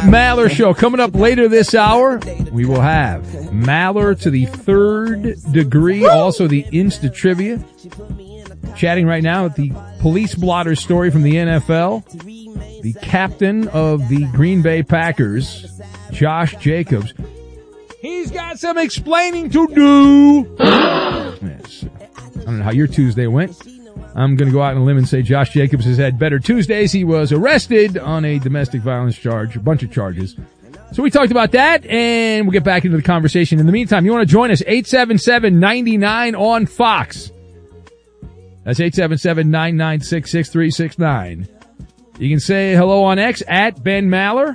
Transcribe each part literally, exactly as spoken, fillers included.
Maller Show. Coming up later this hour, we will have Maller to the third degree, also the Insta Trivia. Chatting right now with the police blotter story from the N F L. The captain of the Green Bay Packers, Josh Jacobs. He's got some explaining to do. Yes. I don't know how your Tuesday went. I'm going to go out on a limb and say Josh Jacobs has had better Tuesdays. He was arrested on a domestic violence charge, a bunch of charges. So we talked about that, and we'll get back into the conversation. In the meantime, you want to join us, eight seven seven, nine nine on Fox. That's eight seven seven, nine nine six, six three six nine. You can say hello on X at Ben Maller.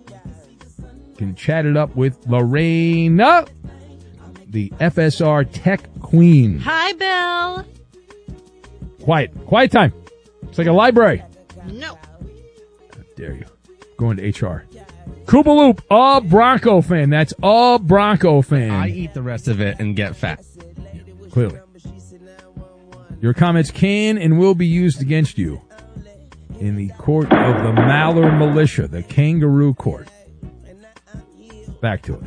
You can chat it up with Lorena, the F S R Tech Queen. Hi, Bill. Quiet. Quiet time. It's like a library. No. How dare you. Going to H R. Koopaloop, a Bronco fan. That's a Bronco fan. I eat the rest of it and get fat. Clearly. Your comments can and will be used against you in the court of the Maller Militia, the Kangaroo Court. Back to it.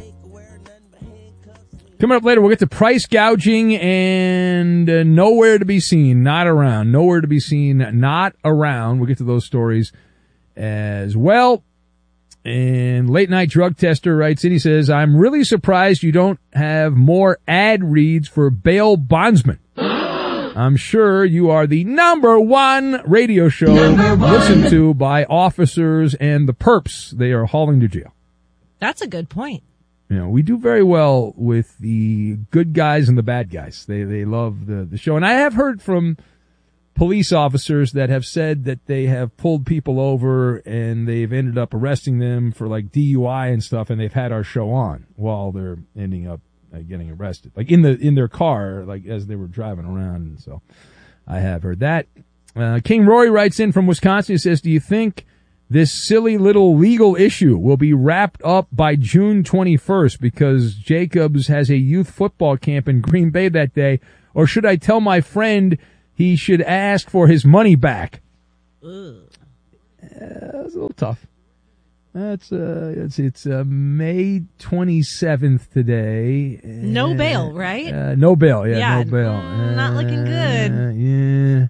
Coming up later, we'll get to price gouging and uh, nowhere to be seen, not around. Nowhere to be seen, not around. We'll get to those stories as well. And late night drug tester writes in, he says, I'm really surprised you don't have more ad reads for bail bondsmen. I'm sure you are the number one radio show listened to by officers and the perps they are hauling to jail. That's a good point. You know, we do very well with the good guys and the bad guys. They they love the, the show. And I have heard from police officers that have said that they have pulled people over and they've ended up arresting them for like D U I and stuff, and they've had our show on while they're ending up uh, getting arrested. Like in the in their car, like as they were driving around. And so I have heard that. Uh, King Rory writes in from Wisconsin. He says, do you think this silly little legal issue will be wrapped up by June twenty-first because Jacobs has a youth football camp in Green Bay that day? Or should I tell my friend he should ask for his money back? Ugh. Uh, that's a little tough. That's uh, it's it's uh, May twenty-seventh today. No uh, bail, right? Uh, no bail, yeah, yeah no bail. Mm, not looking good. Uh, yeah.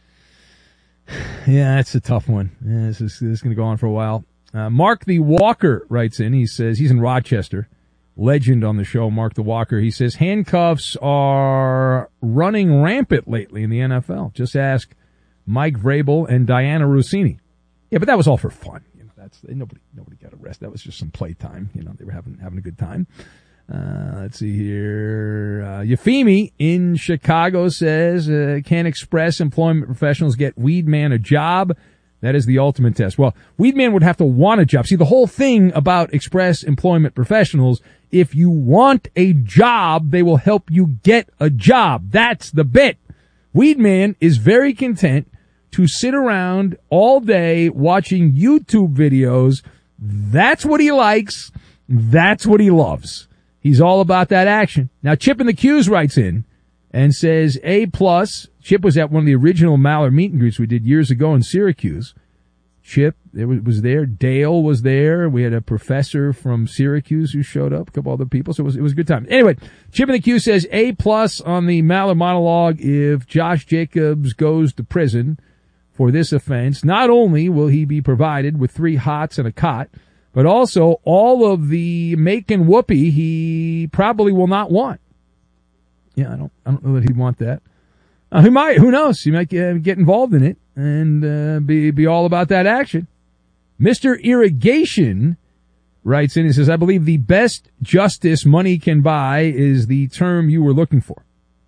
Yeah, that's a tough one. Yeah, this is, this is going to go on for a while. Uh, Mark the Walker writes in. He says he's in Rochester. Legend on the show, Mark the Walker. He says handcuffs are running rampant lately in the N F L. Just ask Mike Vrabel and Diana Rossini. Yeah, but that was all for fun. You know, that's nobody nobody got arrested. That was just some playtime. You know, they were having having a good time. Uh, let's see here. Uh, Yafimi in Chicago says, uh, can Express employment professionals get Weedman a job? That is the ultimate test. Well, Weedman would have to want a job. See, the whole thing about Express employment professionals, if you want a job, they will help you get a job. That's the bit. Weedman is very content to sit around all day watching YouTube videos. That's what he likes. That's what he loves. He's all about that action. Now, Chip in the Q's writes in and says, A plus. Chip was at one of the original Maller meet and greets we did years ago in Syracuse. Chip it was there. Dale was there. We had a professor from Syracuse who showed up, a couple other people. So it was, it was a good time. Anyway, Chip in the Q says A plus on the Maller monologue if Josh Jacobs goes to prison for this offense. Not only will he be provided with three hots and a cot, but also all of the making whoopee he probably will not want. Yeah, I don't, I don't know that he'd want that. Uh, he might, who knows? He might get, get involved in it and uh, be be all about that action. Mister Irrigation writes in and says, I believe the best justice money can buy is the term you were looking for.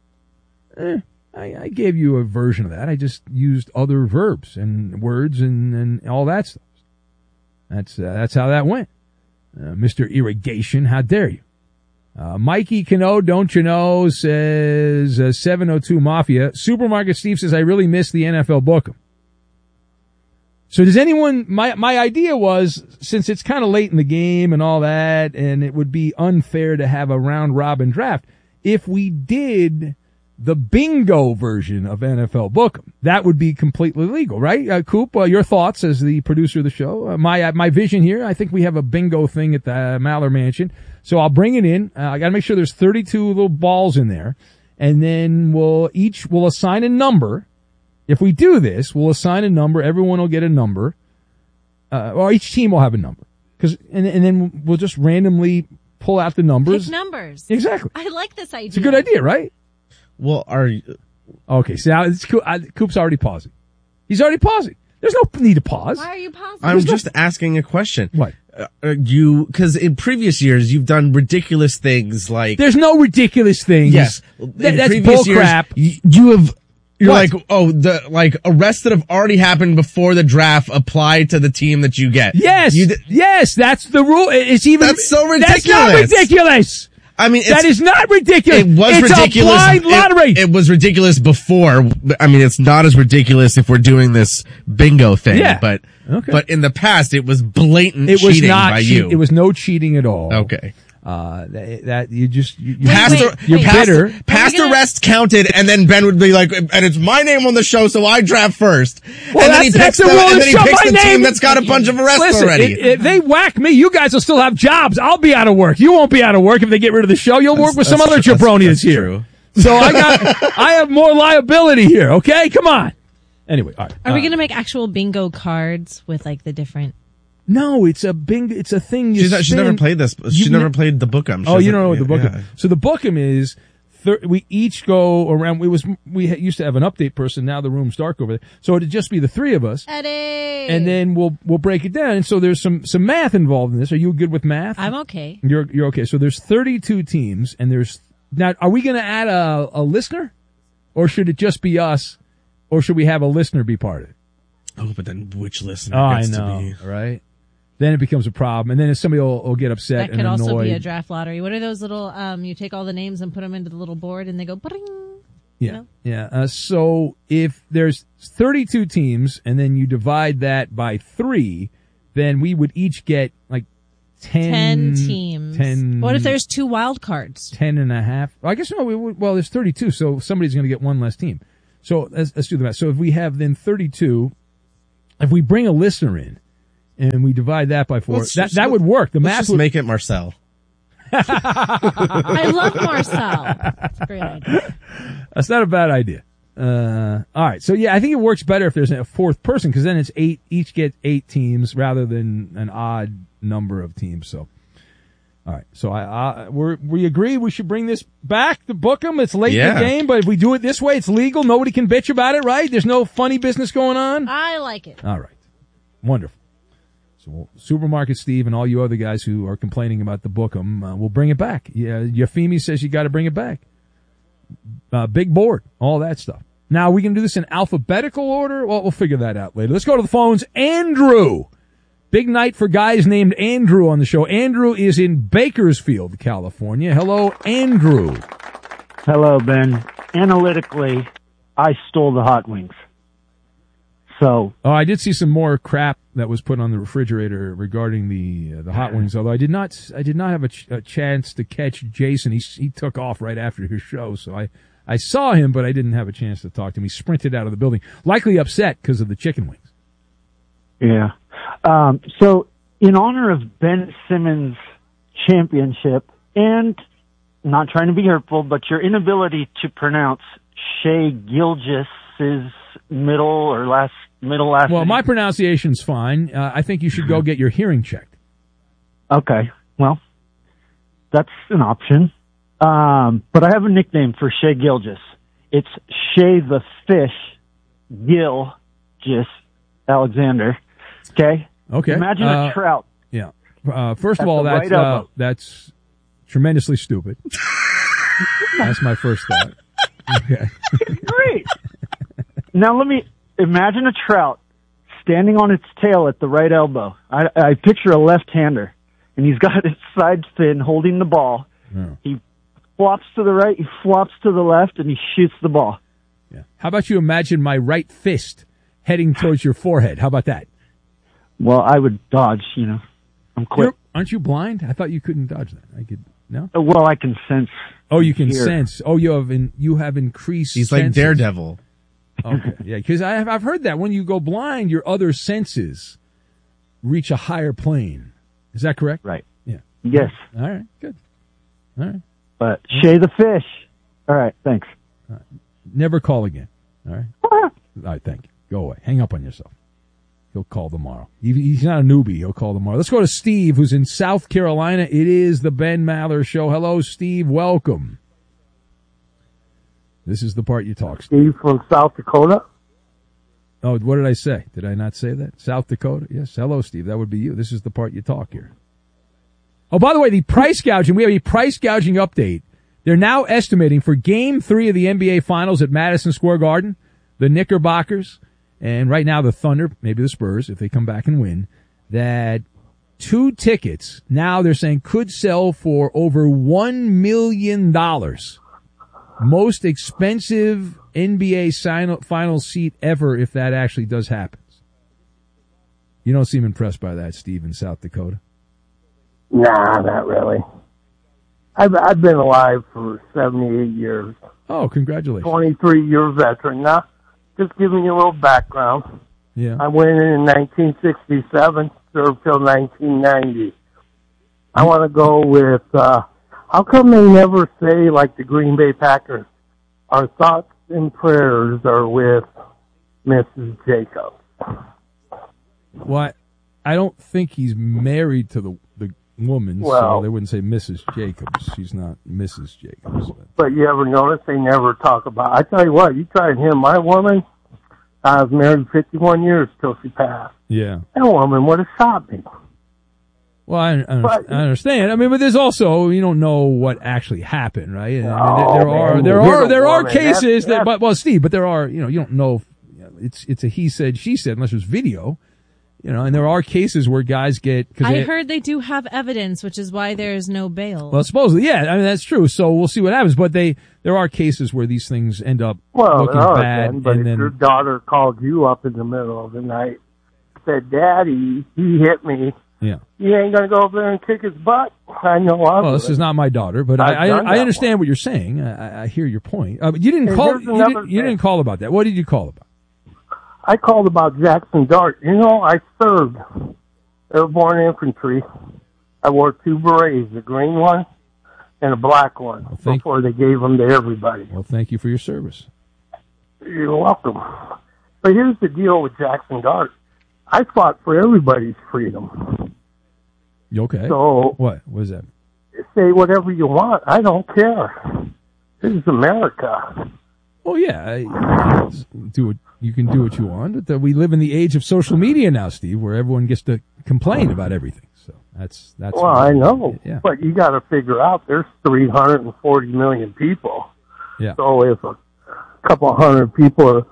Eh, I, I gave you a version of that. I just used other verbs and words and, and all that stuff. That's uh, that's how that went. Uh, Mister Irrigation, how dare you? Uh, Mikey Cano, don't you know, says uh, seven oh two Mafia. Supermarket Steve says, I really miss the N F L book'em. So does anyone, my, my idea was, since it's kind of late in the game and all that, and it would be unfair to have a round robin draft, if we did the bingo version of N F L Book'em. That would be completely legal, right? Uh, Coop, uh, your thoughts as the producer of the show. Uh, my uh, my vision here, I think we have a bingo thing at the uh, Maller Mansion. So I'll bring it in. Uh, I got to make sure there's thirty-two little balls in there. And then we'll each, we'll assign a number. If we do this, we'll assign a number. Everyone will get a number. Uh, or each team will have a number. Cause, and, and then we'll just randomly pull out the numbers. Pick numbers. Exactly. I like this idea. It's a good idea, right? Well, are you, Okay, so now it's, I, Coop's already pausing. He's already pausing. There's no need to pause. Why are you pausing? I'm just asking a question. What? Uh, you, because in previous years you've done ridiculous things like. There's no ridiculous things. Yes, Th- in that's previous bull crap. years, y- you have. You're What? like, oh, the like arrests that have already happened before the draft apply to the team that you get. Yes, You d- yes, that's the rule. It's even That's so That's not ridiculous. ridiculous. I mean, it's, That is not ridiculous. it was it's ridiculous. a blind lottery. It, it was ridiculous before. but, I mean, it's not as ridiculous if we're doing this bingo thing. Yeah. But Okay. but in the past, it was blatant it was cheating not. by cheat- you. It was no cheating at all. Okay. Uh, that, that you just you, you Past, wait, the- you're wait. past, bitter. past gonna- arrest counted, and then Ben would be like, and it's my name on the show, so I draft first. Well, and then he that's- that's picks the the, rule and of then he the show. picks My the team name- that's got a bunch of arrests Listen, already. If, if they whack me, you guys will still have jobs. I'll be out of work. You won't be out of work if they get rid of the show. You'll work with some That's other true. jabroni that's, That's- that's here. true. So I got, I have more liability here. Okay, come on. Anyway, all right. Are we Uh, going to make actual bingo cards with like the different? No, it's a bing. It's a thing. You she's, not, she's spin. never played this. She's You've never ne- played the Book'em. She Oh, you doesn't- don't know what the Book'em. yeah. So the Book'em is. Thir- we each go around. It was we ha- used to have an update person. Now the room's dark over there, so it'd just be the three of us, Eddie. and then we'll we'll break it down. And so there's some some math involved in this. Are you good with math? I'm okay. You're you're okay. So there's thirty-two teams, and there's now. Are we going to add a a listener, or should it just be us, or should we have a listener be part of it? Oh, but then which listener Oh, I gets know, to be? right? Then it becomes a problem, and then if somebody will, will get upset That and could also annoyed. be a draft lottery. What are those little? Um, you take all the names and put them into the little board, and they go. Bring. Yeah, know? yeah. Uh, so if there's thirty-two teams, and then you divide that by three, then we would each get like ten, Ten teams. ten. What if there's two wild cards? ten and a half? Well, I guess no. We would, well, there's thirty-two, so somebody's going to get one less team. So let's, let's do the math. So if we have then thirty-two, if we bring a listener in and we divide that by four, Let's that just- that would work. The Let's math just would make it Marcel. I love Marcel. That's a great idea. That's not a bad idea. Uh, all right. So yeah, I think it works better if there's a fourth person because then it's eight, each get eight teams rather than an odd number of teams. So, all right. So I, I we we agree we should bring this back to book them. It's late in Yeah. the game, but if we do it this way, it's legal. Nobody can bitch about it, right? There's no funny business going on. I like it. All right. Wonderful. So Supermarket Steve and all you other guys who are complaining about the Book'em, uh, we'll bring it back. Yeah, Yafimi says you got to bring it back. Uh, big board, all that stuff. Now, we can do this in alphabetical order? Well, we'll figure that out later. Let's go to the phones. Andrew. Big night for guys named Andrew on the show. Andrew is in Bakersfield, California. Hello, Andrew. Hello, Ben. Analytically, I stole the hot wings. So, Oh, I did see some more crap that was put on the refrigerator regarding the uh, the hot wings. Although I did not, I did not have a, ch- a chance to catch Jason. He he took off right after his show, so I I saw him, but I didn't have a chance to talk to him. He sprinted out of the building, likely upset because of the chicken wings. yeah. Um, so, in honor of Ben Simmons' championship, and not trying to be hurtful, but your inability to pronounce Shea Gilgis's middle or last middle last Well, name. my pronunciation's fine. Uh, I think you should go get your hearing checked. Okay, well, that's an option. Um, but I have a nickname for Shea Gilgis. It's Shea the Fish Gilgis Alexander. Okay? Okay. Imagine Uh, a trout. Yeah. Uh, first of At all, the that's right uh, elbow. that's tremendously stupid. That's my first thought. Okay. Great. Now let me imagine a trout standing on its tail at the right elbow. I, I picture a left-hander, and he's got his side fin holding the ball. Oh. He flops to the right, he flops to the left, and he shoots the ball. Yeah. How about you imagine my right fist heading towards your forehead? How about that? Well, I would dodge, you know. I'm quick. You're, aren't you blind? I thought you couldn't dodge that. I could. No. Uh, Well, I can sense. Oh, you can Here. sense. Oh, you have in, you have increased. He's like senses. Daredevil. Okay, yeah, because I have I've heard that when you go blind, your other senses reach a higher plane. Is that correct? Right. Yeah. Yes. All right. Good. All right. But Shay the fish. All right. Thanks. Never call again. All right. All right. Thank you. Go away. Hang up on yourself. He'll call tomorrow. He, he's not a newbie. He'll call tomorrow. Let's go to Steve, who's in South Carolina. It is the Ben Maller Show. Hello, Steve. Welcome. This is the part you talk. Steve from South Dakota. Oh, what did I say? Did I not say that? South Dakota? Yes. Hello, Steve. That would be you. This is the part you talk here. Oh, by the way, the price gouging. We have a price gouging update. They're now estimating for Game three of the N B A Finals at Madison Square Garden, the Knickerbockers, and right now the Thunder, maybe the Spurs, if they come back and win, that two tickets now they're saying could sell for over one million dollars. Most expensive N B A final seat ever if that actually does happen. You don't seem impressed by that, Steve, in South Dakota? Nah, not really. I've I've been alive for seventy-eight years. Oh, congratulations. twenty-three year veteran. Now, just giving you a little background. Yeah. I went in in nineteen sixty-seven, served till nineteen ninety. I want to go with, uh, how come they never say, like the Green Bay Packers, our thoughts and prayers are with Missus Jacobs? Well, I don't think he's married to the the woman, Well- so they wouldn't say Missus Jacobs. She's not Missus Jacobs. But But you ever notice they never talk about, I tell you what, you try him, my woman, I was married fifty-one years till she passed. yeah. That woman would have shot me. Well, I, I, But- I understand. I mean, but there's also you don't know what actually happened, right? And, I mean, Oh, there, there are man, there you're are the there are woman. cases That's- that, but well, Steve, but there are you know you don't know. If, you know, it's it's a he said she said unless there's video, you know, and there are cases where guys get. Cause I they, heard they do have evidence, which is why there is no bail. Well, supposedly, yeah. I mean, that's true. So we'll see what happens. But they there are cases where these things end up Well, looking all right, bad, then, but and if then your daughter called you up in the middle of the night, said, Daddy, he hit me, yeah. you ain't going to go over there and kick his butt? I know I Well, would. this is not my daughter, but I've I done I, I that understand what you're saying. I, I hear your point. Uh, but you didn't And call. here's You another didn't, you thing. didn't call about that. What did you call about? I called about Jackson Dart. You know, I served airborne infantry. I wore two berets, a green one and a black one, thank- before they gave them to everybody. Well, thank you for your service. You're welcome. But here's the deal with Jackson Dart. I fought for everybody's freedom. You okay? So What? What is that? say whatever you want. I don't care. This is America. Well, yeah, I- you can do what you can do what you want. But uh, we live in the age of social media now, Steve, where everyone gets to complain about everything. So that's that's. Well, I know. Yeah, But you got to figure out there's three hundred forty million people. yeah. So if a couple hundred people are,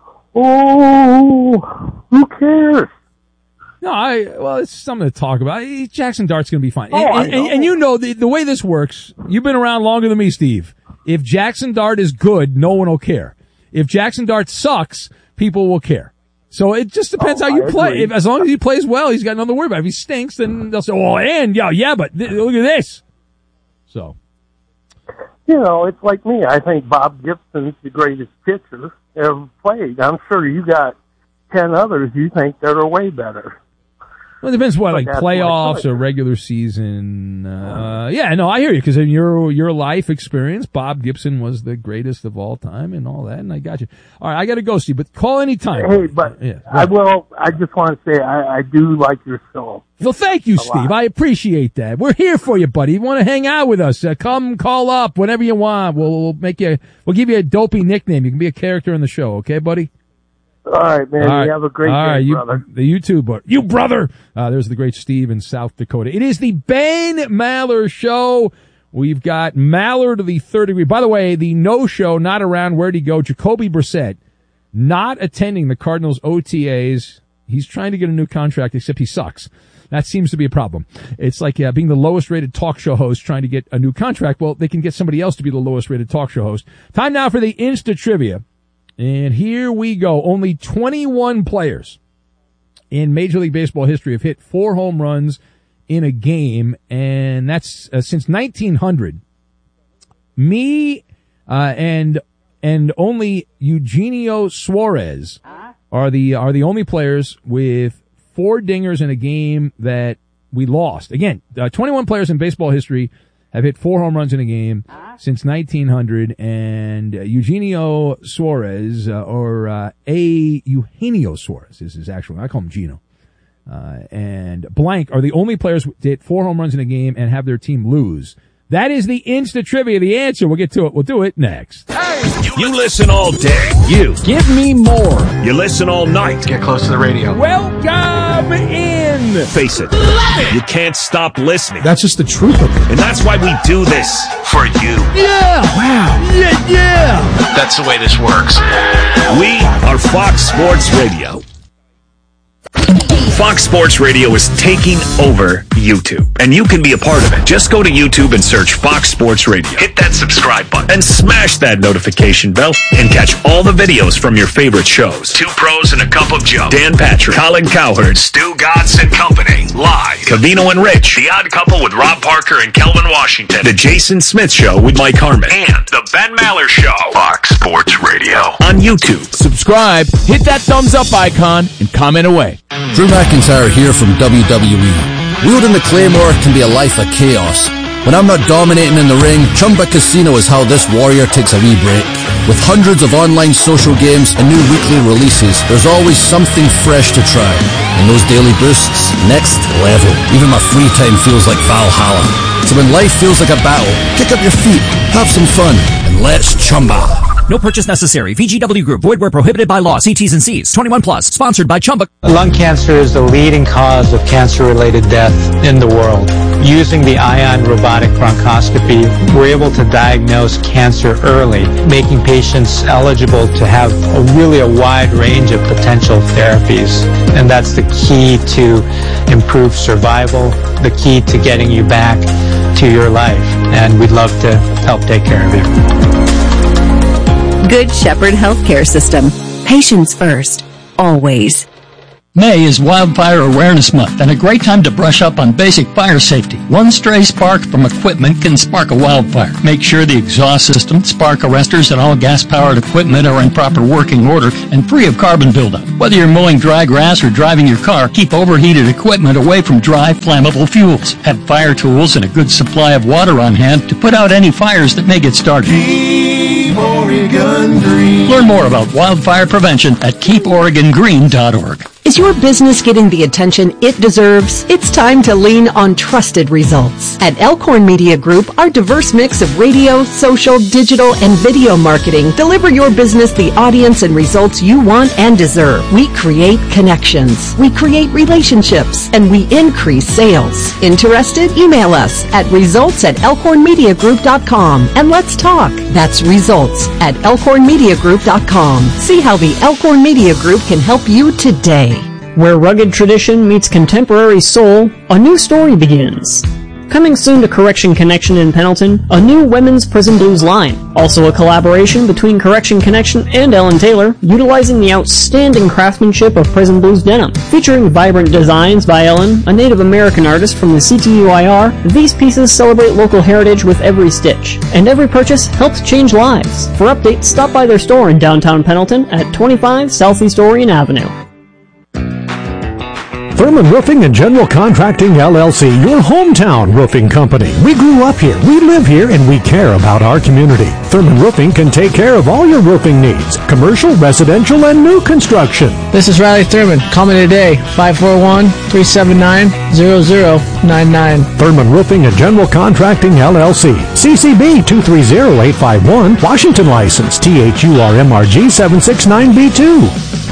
oh, who cares? No, I well, it's something to talk about. Eh, Jackson Dart's going to be fine, Oh, and, I and, know. and you know the the way this works. You've been around longer than me, Steve. If Jackson Dart is good, no one will care. If Jackson Dart sucks, people will care. So it just depends Oh, how you I play. agree. If as long as he plays well, he's got nothing to worry about. If he stinks, then they'll say, "Oh, and yeah, yeah, but th- look at this." So You know, it's like me. I think Bob Gibson's the greatest pitcher ever played. I'm sure you got ten others you think that are way better. well, it depends what But like that's my playoffs choice. or regular season. Uh, yeah, no, I hear you because in your your life experience, Bob Gibson was the greatest of all time and all that. And I got you. All right, I got to go, Steve, but call anytime. Hey, but yeah, I right. will. I just want to say I, I do like your show. Well, thank you, Steve. lot. I appreciate that. We're here for you, buddy. You want to hang out with us? Uh, come, call up whenever you want. We'll, we'll make you. We'll give you a dopey nickname. You can be a character in the show. Okay, buddy. All right, man. All right. You have a great All day, right, you, brother. You too, but you brother. Uh, there's the great Steve in South Dakota. It is the Ben Maller Show. We've got Maller to the third degree. By the way, the no-show, not around. Where'd he go? Jacoby Brissett, not attending the Cardinals O T As. He's trying to get a new contract, except he sucks. That seems to be a problem. It's like uh, being the lowest-rated talk show host trying to get a new contract. Well, they can get somebody else to be the lowest-rated talk show host. Time now for the Insta Trivia. And here we go. Only twenty-one players in Major League Baseball history have hit four home runs in a game, and that's uh, since nineteen hundred. Me uh, and and only Eugenio Suarez are the are the only players with four dingers in a game that we lost. Again, uh, twenty-one players in baseball history have hit four home runs in a game since nineteen hundred, and uh, Eugenio Suarez, uh, or uh, A. Eugenio Suarez is his actual name. I call him Gino. Uh, and blank are the only players that hit four home runs in a game and have their team lose. That is the Insta Trivia. The answer. We'll get to it. We'll do it next. Hey, you, you listen all day. You. Give me more. You listen all night. Get close to the radio. Welcome in. Face it. it. You can't stop listening. That's just the truth of it. And that's why we do this. For you. Yeah. Wow. Yeah, yeah. That's the way this works. We are Fox Sports Radio. Fox Sports Radio is taking over YouTube, and you can be a part of it. Just go to YouTube and search Fox Sports Radio. Hit that subscribe button and smash that notification bell and catch all the videos from your favorite shows. Two Pros and a Cup of Joe. Dan Patrick, Colin Cowherd, Stu Godson Company, live. Cavino and Rich, The Odd Couple with Rob Parker and Kelvin Washington. The Jason Smith Show with Mike Harmon. And The Ben Maller Show. Fox Sports Radio. On YouTube. Subscribe, hit that thumbs up icon, and comment away. Drew McIntyre here from W W E. Wielding the Claymore can be a life of chaos. When I'm not dominating in the ring, Chumba Casino is how this warrior takes a wee break. With hundreds of online social games and new weekly releases, there's always something fresh to try. And those daily boosts, next level. Even my free time feels like Valhalla. So when life feels like a battle, kick up your feet, have some fun, and let's Chumba. No purchase necessary. V G W Group. Void where prohibited by law. See T's and C's. twenty-one plus. Sponsored by Chumba. Lung cancer is the leading cause of cancer-related death in the world. Using the Ion robotic bronchoscopy, we're able to diagnose cancer early, making patients eligible to have a really a wide range of potential therapies. And that's the key to improved survival, the key to getting you back to your life. And we'd love to help take care of you. Good Shepherd Healthcare System. Patients first. Always. May is Wildfire Awareness Month and a great time to brush up on basic fire safety. One stray spark from equipment can spark a wildfire. Make sure the exhaust system, spark arresters, and all gas-powered equipment are in proper working order and free of carbon buildup. Whether you're mowing dry grass or driving your car, keep overheated equipment away from dry, flammable fuels. Have fire tools and a good supply of water on hand to put out any fires that may get started. Keep Oregon Green. Learn more about wildfire prevention at keep oregon green dot org. Is your business getting the attention it deserves? It's time to lean on trusted results. At Elkhorn Media Group, our diverse mix of radio, social, digital, and video marketing deliver your business the audience and results you want and deserve. We create connections, we create relationships, and we increase sales. Interested? Email us at results at elkhorn media group dot com and let's talk. That's results at elkhorn media group dot com. See how the Elkhorn Media Group can help you today. Where rugged tradition meets contemporary soul, a new story begins. Coming soon to Correction Connection in Pendleton, a new women's Prison Blues line. Also a collaboration between Correction Connection and Ellen Taylor, utilizing the outstanding craftsmanship of Prison Blues denim. Featuring vibrant designs by Ellen, a Native American artist from the C T U I R, these pieces celebrate local heritage with every stitch. And every purchase helps change lives. For updates, stop by their store in downtown Pendleton at twenty-five Southeast Orion Avenue. Thurman Roofing and General Contracting, L L C, your hometown roofing company. We grew up here, we live here, and we care about our community. Thurman Roofing can take care of all your roofing needs, commercial, residential, and new construction. This is Riley Thurman. Call me today, five four one, three seven nine, zero zero nine nine. Thurman Roofing and General Contracting, L L C. C C B two three zero eight five one, Washington license, T H U R M R G seven six nine B two.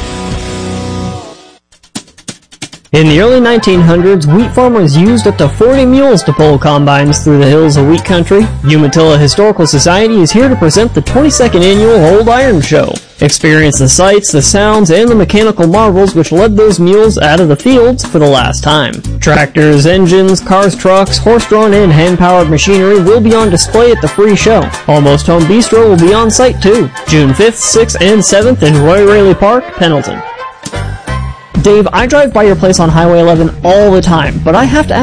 In the early nineteen hundreds, wheat farmers used up to forty mules to pull combines through the hills of wheat country. Umatilla Historical Society is here to present the twenty-second annual Old Iron Show. Experience the sights, the sounds, and the mechanical marvels which led those mules out of the fields for the last time. Tractors, engines, cars, trucks, horse-drawn and hand-powered machinery will be on display at the free show. Almost Home Bistro will be on site too. June fifth, sixth, and seventh in Roy Raley Park, Pendleton. Dave, I drive by your place on Highway eleven all the time, but I have to ask,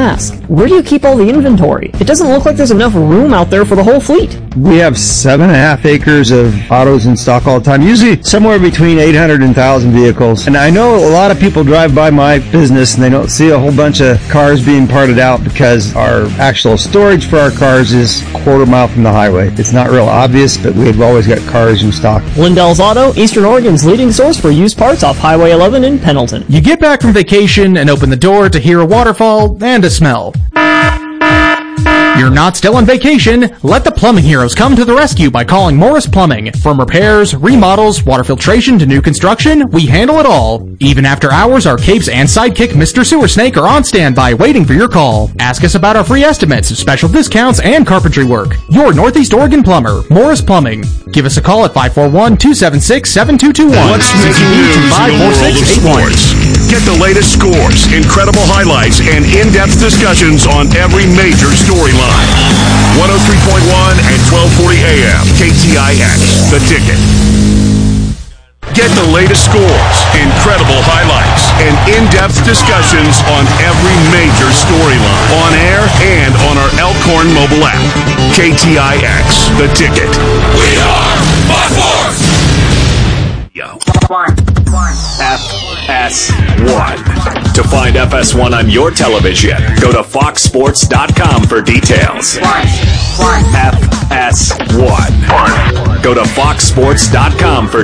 Where do you keep all the inventory? It doesn't look like there's enough room out there for the whole fleet. We have seven and a half acres of autos in stock all the time, usually somewhere between eight hundred and one thousand vehicles. And I know a lot of people drive by my business and they don't see a whole bunch of cars being parted out because our actual storage for our cars is a quarter mile from the highway. It's not real obvious, but we've always got cars in stock. Lindell's Auto, Eastern Oregon's leading source for used parts off Highway eleven in Pendleton. You get back from vacation and open the door to hear a waterfall and a smell. You're not still on vacation. Let the plumbing heroes come to the rescue by calling Morris Plumbing. From repairs, remodels, water filtration to new construction, we handle it all. Even after hours, our capes and sidekick Mister Sewer Snake are on standby waiting for your call. Ask us about our free estimates, special discounts, and carpentry work. Your Northeast Oregon plumber, Morris Plumbing. Give us a call at five four one, two seven six, seven two two one. What's making news in the world of sports? Get the latest scores, incredible highlights, and in-depth discussions on every major storyline. one oh three point one and twelve forty A M, K T I X, The Ticket. Get the latest scores, incredible highlights, and in-depth discussions on every major storyline, on air and on our Elkhorn mobile app. K T I X, The Ticket. We are Fox Sports! Yo. F S one. To find F S one on your television, go to fox sports dot com for details. F S one. Go to fox sports dot com for